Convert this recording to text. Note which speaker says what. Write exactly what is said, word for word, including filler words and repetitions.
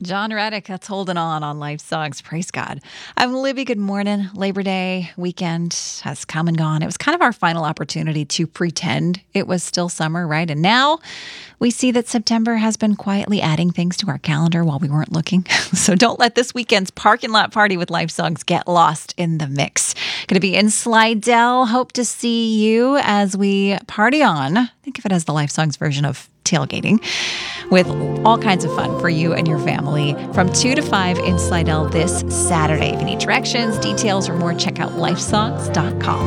Speaker 1: John Reddick, that's holding on on Life Songs. Praise God. I'm Libby. Good morning. Labor Day weekend has come and gone. It was kind of our final opportunity to pretend it was still summer, right? And now we see that September has been quietly adding things to our calendar while we weren't looking. So don't let this weekend's parking lot party with Life Songs get lost in the mix. Going to be in Slidell. Hope to see you as we party on. Think of it as the Life Songs version of tailgating, with all kinds of fun for you and your family from two to five in Slidell this Saturday. If you need directions, details, or more, check out life songs dot com.